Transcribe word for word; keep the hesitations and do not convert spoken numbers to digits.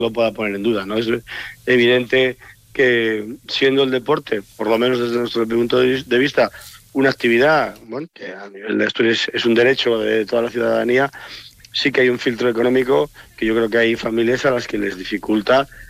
lo pueda poner en duda, ¿no? Es evidente que siendo el deporte, por lo menos desde nuestro punto de vista, una actividad, bueno, que a nivel de Asturias es un derecho de toda la ciudadanía, sí que hay un filtro económico que yo creo que hay familias a las que les dificulta